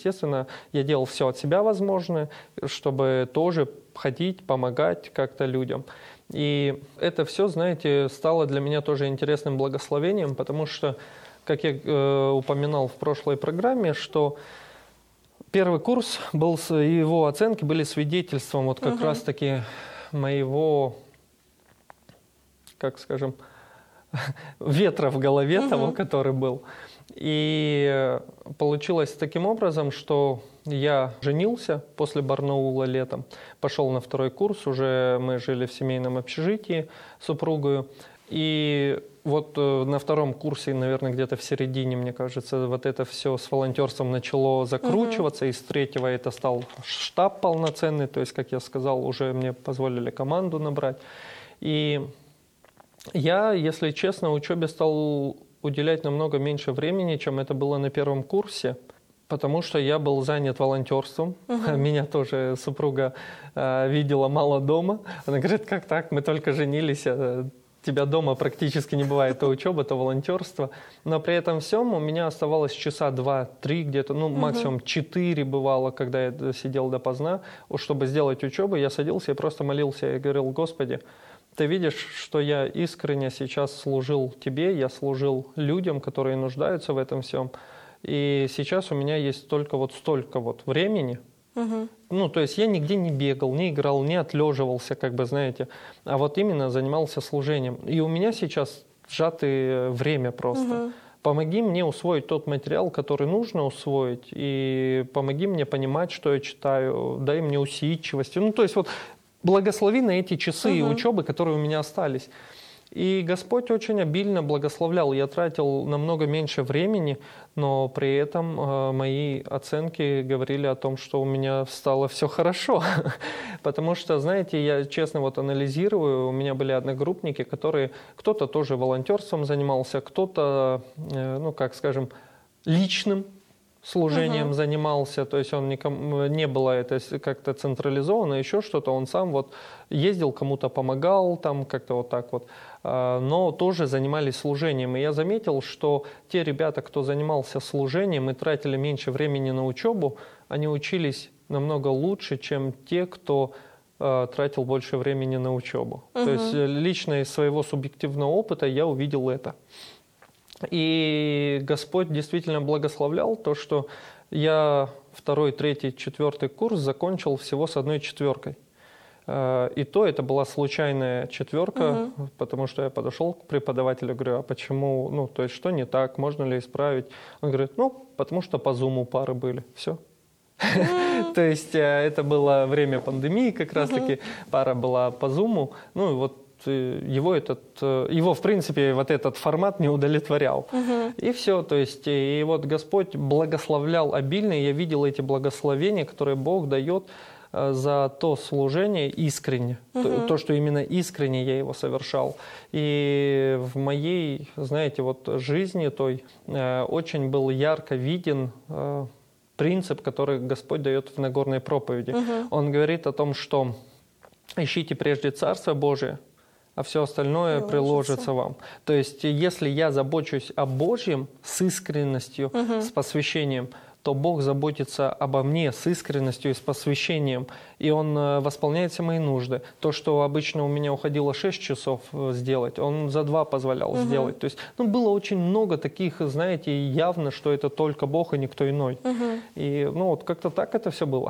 естественно, я делал все от себя возможное, чтобы тоже ходить, помогать как-то людям. И это все, знаете, стало для меня тоже интересным благословением, потому что, как я упоминал в прошлой программе, что первый курс был, его оценки были свидетельством вот как раз-таки моего, как скажем, ветра в голове того, который был. И получилось таким образом, что я женился после Барнаула летом, пошел на второй курс, уже мы жили в семейном общежитии с супругою. И вот на втором курсе, наверное, где-то в середине, мне кажется, вот это все с волонтерством начало закручиваться. Из третьего это стал штаб полноценный, то есть, как я сказал, уже мне позволили команду набрать. И я, если честно, учебе стал уделять намного меньше времени, чем это было на первом курсе, потому что я был занят волонтерством. Меня тоже супруга видела мало дома. Она говорит, как так, мы только женились, тебя дома практически не бывает, то учеба, то волонтерство. Но при этом всем у меня оставалось часа 2-3 где-то, ну максимум 4 бывало, когда я сидел допоздна. Чтобы сделать учебу, я садился и просто молился. Я говорил, Господи, Ты видишь, что я искренне сейчас служил Тебе, я служил людям, которые нуждаются в этом всем. И сейчас у меня есть только вот столько вот времени. Ну, то есть я нигде не бегал, не играл, не отлеживался, как бы, знаете, а вот именно занимался служением. И у меня сейчас сжатое время просто. Помоги мне усвоить тот материал, который нужно усвоить, и помоги мне понимать, что я читаю, дай мне усидчивости. Ну, то есть вот благослови на эти часы учебы, которые у меня остались. И Господь очень обильно благословлял. Я тратил намного меньше времени, но при этом мои оценки говорили о том, что у меня стало все хорошо. Потому что, знаете, я честно вот анализирую, у меня были одногруппники, которые, кто-то тоже волонтерством занимался, кто-то, ну, как скажем, личным служением занимался, то есть он не было это как-то централизовано, еще что-то, он сам вот ездил, кому-то помогал, там как-то вот так вот, но тоже занимались служением. И я заметил, что те ребята, кто занимался служением и тратили меньше времени на учебу, они учились намного лучше, чем те, кто тратил больше времени на учебу. То есть лично из своего субъективного опыта я увидел это. И Господь действительно благословлял то, что я 2, 3, 4 курс закончил всего с 1 четверкой. И то это была случайная четверка, потому что я подошел к преподавателю, говорю, а почему, ну, то есть что не так, можно ли исправить? Он говорит, ну, потому что по Zoom пары были, все. То есть это было время пандемии как раз-таки, пара была по Zoom, ну и вот его, в принципе, вот этот формат не удовлетворял. И все, то есть, и вот Господь благословлял обильно, и я видел эти благословения, которые Бог дает за то служение искренне, то, что именно искренне я его совершал. И в моей, знаете, вот жизни той очень был ярко виден принцип, который Господь дает в Нагорной проповеди. Он говорит о том, что ищите прежде Царство Божие, а все остальное приложится вам. То есть, если я забочусь о Божьем с искренностью, с посвящением, то Бог заботится обо мне с искренностью и с посвящением, и Он восполняет все мои нужды. То, что обычно у меня уходило 6 часов сделать, Он за 2 позволял сделать. То есть, ну, было очень много таких, знаете, явно, что это только Бог и никто иной. И, ну, вот как-то так это все было.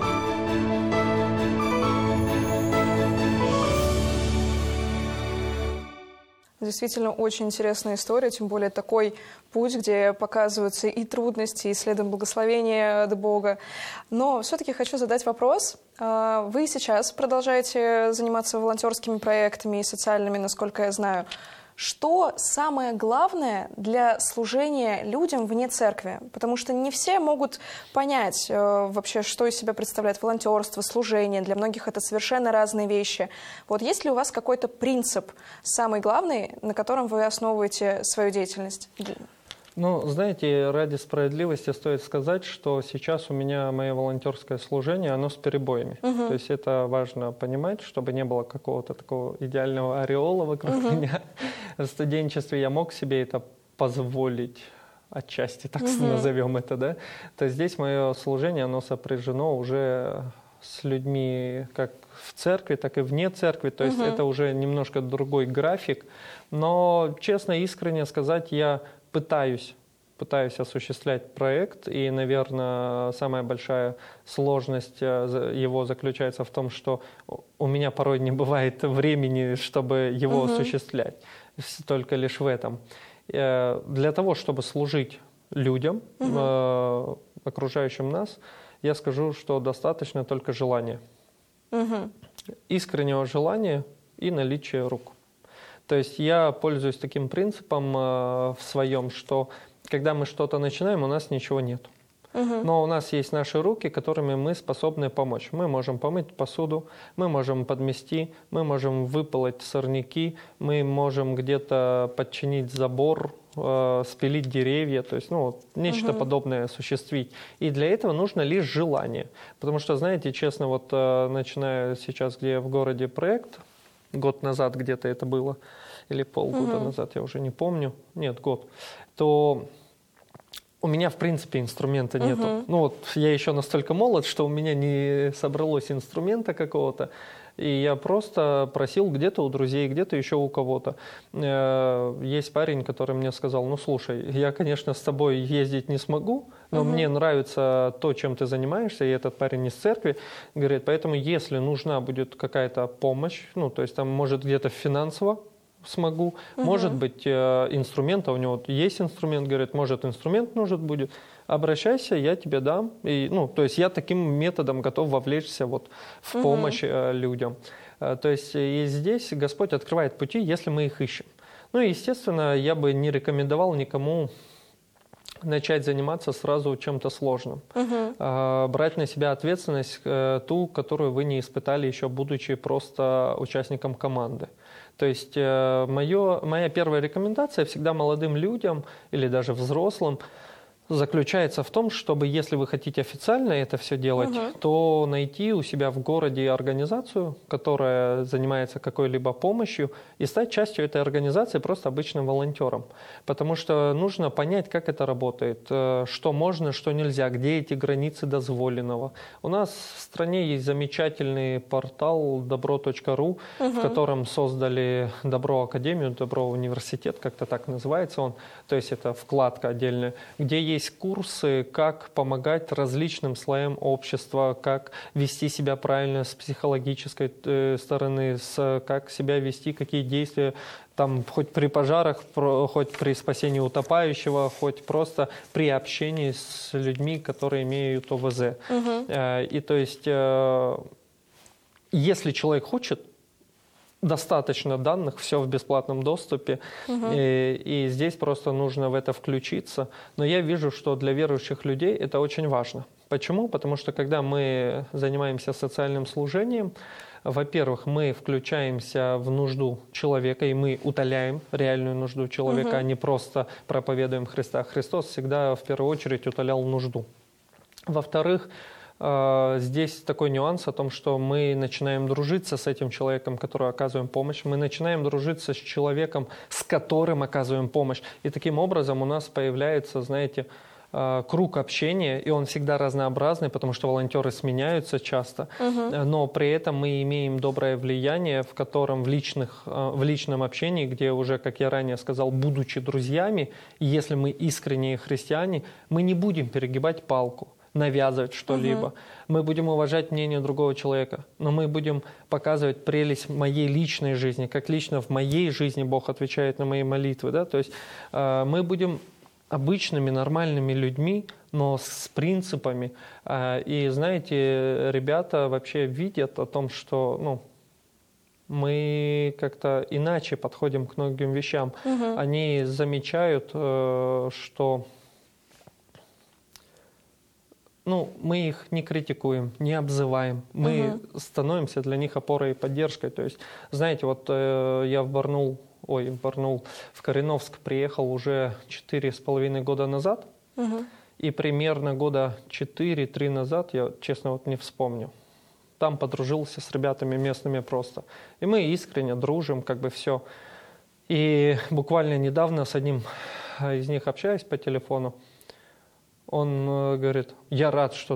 Действительно, очень интересная история, тем более такой путь, где показываются и трудности, и следом благословения от Бога. Но все-таки хочу задать вопрос. Вы сейчас продолжаете заниматься волонтерскими проектами и социальными, насколько я знаю. Что самое главное для служения людям вне церкви? Потому что не все могут понять вообще, что из себя представляет волонтерство, служение. Для многих это совершенно разные вещи. Вот есть ли у вас какой-то принцип, самый главный, на котором вы основываете свою деятельность? Ну, знаете, ради справедливости стоит сказать, что сейчас у меня мое волонтерское служение, оно с перебоями. То есть это важно понимать, чтобы не было какого-то такого идеального ореола вокруг меня. В студенчестве я мог себе это позволить, отчасти, так назовем это, да, то здесь мое служение, оно сопряжено уже с людьми как в церкви, так и вне церкви, то есть это уже немножко другой график, но честно, искренне сказать, я пытаюсь осуществлять проект, и, наверное, самая большая сложность его заключается в том, что у меня порой не бывает времени, чтобы его осуществлять, только лишь в этом. Для того, чтобы служить людям, окружающим нас, я скажу, что достаточно только желания. Искреннего желания и наличия рук. То есть я пользуюсь таким принципом в своем, что когда мы что-то начинаем, у нас ничего нет. Но у нас есть наши руки, которыми мы способны помочь. Мы можем помыть посуду, мы можем подмести, мы можем выполоть сорняки, мы можем где-то подчинить забор, спилить деревья, то есть нечто подобное осуществить. И для этого нужно лишь желание. Потому что, знаете, честно, вот начиная сейчас, где в городе проект, год назад где-то это было, или полгода назад, я уже не помню, нет, год, то у меня, в принципе, инструмента нету. Я еще настолько молод, что у меня не собралось инструмента какого-то, и я просто просил где-то у друзей, где-то еще у кого-то. Есть парень, который мне сказал, слушай, я, конечно, с тобой ездить не смогу, но мне нравится то, чем ты занимаешься, и этот парень из церкви, говорит, поэтому если нужна будет какая-то помощь, то есть там, может, где-то финансово, смогу, может быть, инструмента, у него есть инструмент, говорит, может, инструмент нужен будет, обращайся, я тебе дам. И, то есть я таким методом готов вовлечься в помощь людям. То есть и здесь Господь открывает пути, если мы их ищем. Естественно, я бы не рекомендовал никому начать заниматься сразу чем-то сложным. Брать на себя ответственность, ту, которую вы не испытали еще, будучи просто участником команды. То есть моя первая рекомендация всегда молодым людям или даже взрослым заключается в том, чтобы, если вы хотите официально это все делать, то найти у себя в городе организацию, которая занимается какой-либо помощью, и стать частью этой организации просто обычным волонтером. Потому что нужно понять, как это работает, что можно, что нельзя, где эти границы дозволенного. У нас в стране есть замечательный портал добро.ру, в котором создали Добро Академию, Добро Университет, как-то так называется он, то есть это вкладка отдельная, где есть курсы, как помогать различным слоям общества, как вести себя правильно с психологической стороны, как себя вести, какие действия, там, хоть при пожарах, хоть при спасении утопающего, хоть просто при общении с людьми, которые имеют ОВЗ. И то есть, если человек хочет, достаточно данных, все в бесплатном доступе, и здесь просто нужно в это включиться. Но я вижу, что для верующих людей это очень важно. Почему? Потому что когда мы занимаемся социальным служением, во-первых, мы включаемся в нужду человека, и мы утоляем реальную нужду человека, а не просто проповедуем Христа. Христос всегда в первую очередь утолял нужду. Во-вторых, здесь такой нюанс о том, что мы начинаем дружиться с этим человеком, которому оказываем помощь, мы начинаем дружиться с человеком, с которым оказываем помощь. И таким образом у нас появляется, знаете, круг общения, и он всегда разнообразный, потому что волонтеры сменяются часто, но при этом мы имеем доброе влияние, в котором в личном общении, где уже, как я ранее сказал, будучи друзьями, если мы искренние христиане, мы не будем перегибать палку, навязывать что-либо. Мы будем уважать мнение другого человека, но мы будем показывать прелесть моей личной жизни, как лично в моей жизни Бог отвечает на мои молитвы. Да? То есть мы будем обычными, нормальными людьми, но с принципами. И знаете, ребята вообще видят о том, что мы как-то иначе подходим к многим вещам. Они замечают, что мы их не критикуем, не обзываем. Мы становимся для них опорой и поддержкой. То есть, знаете, я в Кореновск приехал уже 4,5 года назад. И примерно года 4-3 назад, я, честно, не вспомню, там подружился с ребятами местными просто. И мы искренне дружим, все. И буквально недавно с одним из них общаюсь по телефону, он говорит: я рад, что